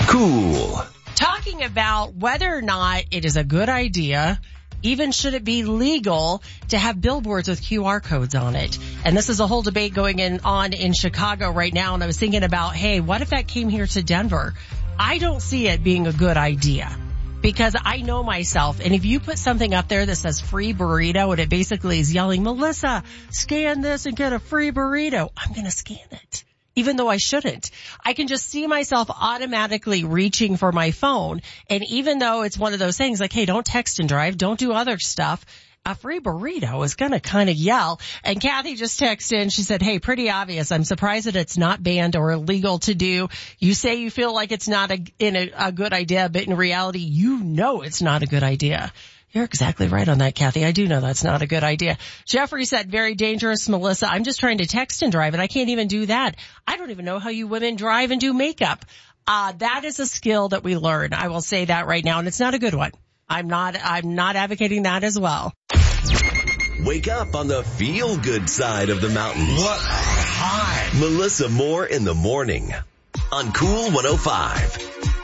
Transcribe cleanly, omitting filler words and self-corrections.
Cool. Talking about whether or not it is a good idea, even should it be legal to have billboards with QR codes on it. And this is a whole debate going on in Chicago right now. And I was thinking about, hey, what if that came here to Denver? I don't see it being a good idea because I know myself. And if you put something up there that says free burrito and it basically is yelling, Melissa, scan this and get a free burrito, I'm going to scan it. Even though I shouldn't. I can just see myself automatically reaching for my phone. And even though it's one of those things like, hey, don't text and drive, don't do other stuff, a free burrito is going to kind of yell. And Kathy just texted in. She said, hey, pretty obvious. I'm surprised that it's not banned or illegal to do. You say you feel like it's not a good idea, but in reality, you know it's not a good idea. You're exactly right on that, Kathy. I do know that's not a good idea. Jeffrey said, very dangerous, Melissa. I'm just trying to text and drive, and I can't even do that. I don't even know how you women drive and do makeup. That is a skill that we learn. I will say that right now, and it's not a good one. I'm not advocating that as well. Wake up on the feel-good side of the mountains. What? Hi. Melissa Moore in the morning on Cool 105.